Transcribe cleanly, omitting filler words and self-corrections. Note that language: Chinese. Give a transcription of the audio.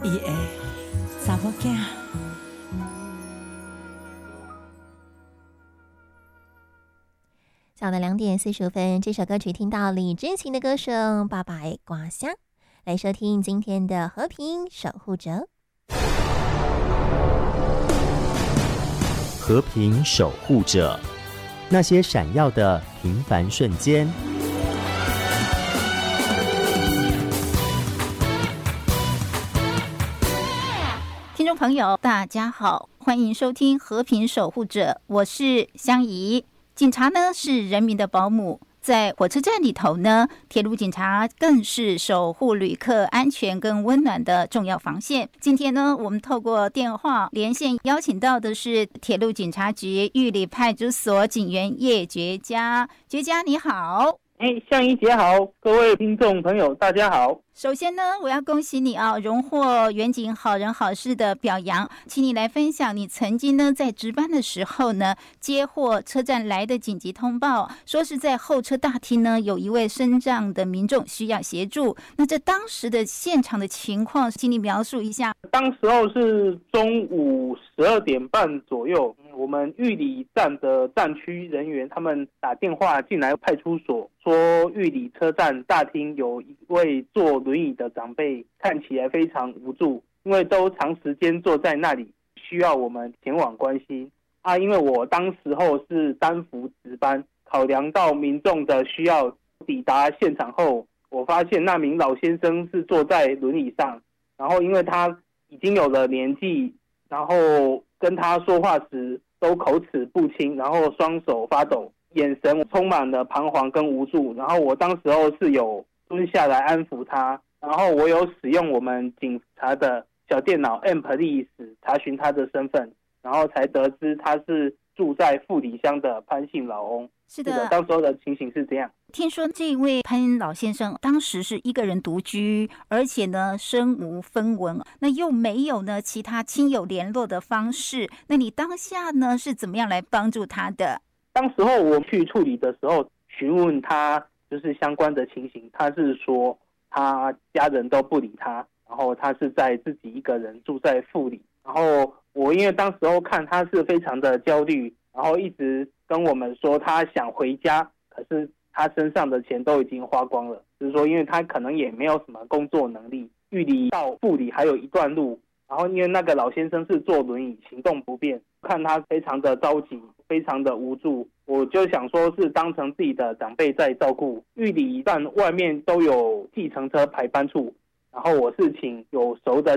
伊的查某囝。 下午的2:45，这首歌曲听到李真琴的歌声《爸爸的瓜香》，来收听今天的和平守护者。 和平守护者，那些闪耀的平凡瞬间。 听众朋友大家好，欢迎收听和平守护者，我是香怡。警察呢是人民的保姆，在火车站里头呢，铁路警察更是守护旅客安全跟温暖的重要防线。今天呢，我们透过电话连线邀请到的是铁路警察局玉里派出所警员叶觉嘉。觉嘉你好。 香怡姐好，各位听众朋友大家好。 首先呢，我要恭喜你啊，荣获远景好人好事的表扬，请你来分享你曾经呢在值班的时候呢，接获车站来的紧急通报，说是在候车大厅呢有一位身障的民众需要协助，那这当时的现场的情况，请你描述一下。 当时候是中午12点半左右，我们玉里站的站区人员他们打电话进来派出所，说玉里车站大厅有一位坐轮椅的长辈看起来非常无助，因为都长时间坐在那里，需要我们前往关心啊。因为我当时候是单服值班，考量到民众的需要，抵达现场后，我发现那名老先生是坐在轮椅上，然后因为他已经有了年纪，然后跟他说话时都口齿不清，然后双手发抖，眼神充满了彷徨跟无助。然后我当时候是有蹲下来安抚他，然后我有使用我们警察的小电脑 M-Police 查询他的身份，然后才得知他是住在富里乡的潘姓老翁。 是的， 当时候的情形是这样。 听说这位潘老先生当时是一个人独居，而且呢身无分文，那又没有呢其他亲友联络的方式，那你当下呢是怎么样来帮助他的？ 当时候我去处理的时候，询问他就是相关的情形，他是说他家人都不理他，然后他是在自己一个人住在富里，然后我因为当时候看他是非常的焦虑，然后一直跟我们说他想回家，可是他身上的钱都已经花光了，就是说因为他可能也没有什么工作能力，玉里到富里还有一段路，然后因为那个老先生是坐轮椅行动不便，看他非常的着急，非常的无助，我就想说是当成自己的长辈在照顾。玉里站外面都有计程车排班处，然后我是请有熟的